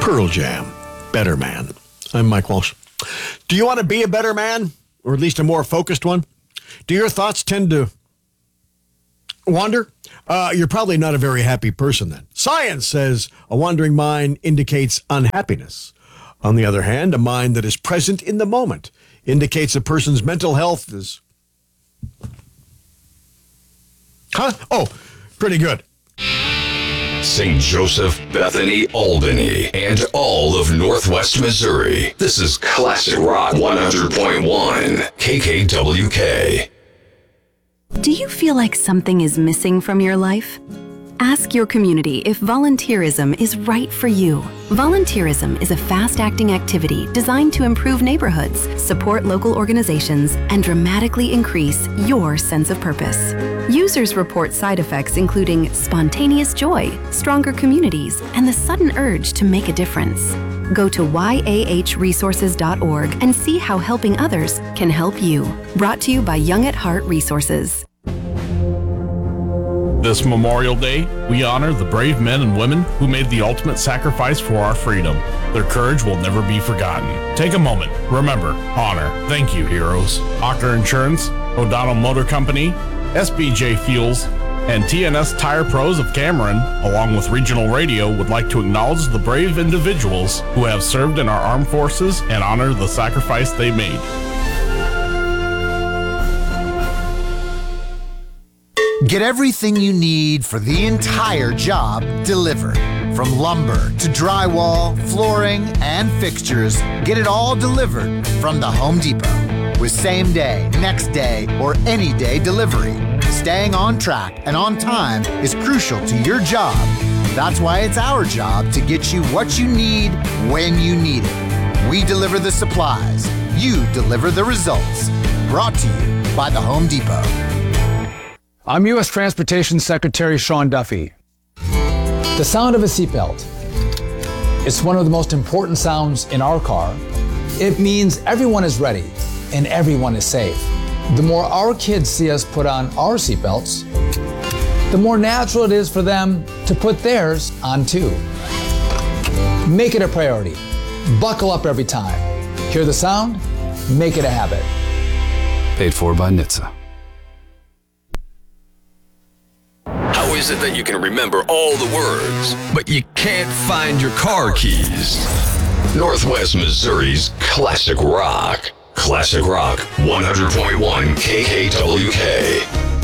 Pearl Jam, Better Man. I'm Mike Walsh. Do you want to be a better man, or at least a more focused one? Do your thoughts tend to wander? You're probably not a very happy person then. Science says a wandering mind indicates unhappiness. On the other hand, a mind that is present in the moment indicates a person's mental health is... pretty good. St. Joseph, Bethany, Albany, and all of Northwest Missouri. This is Classic Rock 100.1 KKWK. Do you feel like something is missing from your life? Ask your community if volunteerism is right for you. Volunteerism is a fast-acting activity designed to improve neighborhoods, support local organizations, and dramatically increase your sense of purpose. Users report side effects including spontaneous joy, stronger communities, and the sudden urge to make a difference. Go to yahresources.org and see how helping others can help you. Brought to you by Young at Heart Resources. This Memorial Day, we honor the brave men and women who made the ultimate sacrifice for our freedom. Their courage will never be forgotten. Take a moment, remember, honor. Thank you, heroes. Ocker Insurance, O'Donnell Motor Company, SBJ Fuels, and TNS Tire Pros of Cameron, along with Regional Radio, would like to acknowledge the brave individuals who have served in our armed forces and honor the sacrifice they made. Get everything you need for the entire job delivered. From lumber to drywall, flooring, and fixtures, get it all delivered from the Home Depot. With same day, next day, or any day delivery, staying on track and on time is crucial to your job. That's why it's our job to get you what you need when you need it. We deliver the supplies. You deliver the results. Brought to you by the Home Depot. I'm U.S. Transportation Secretary Sean Duffy. The sound of a seatbelt. It's one of the most important sounds in our car. It means everyone is ready and everyone is safe. The more our kids see us put on our seatbelts, the more natural it is for them to put theirs on too. Make it a priority. Buckle up every time. Hear the sound? Make it a habit. Paid for by NHTSA. How is it that you can remember all the words, but you can't find your car keys? Northwest Missouri's Classic Rock. Classic Rock 100.1 KKWK.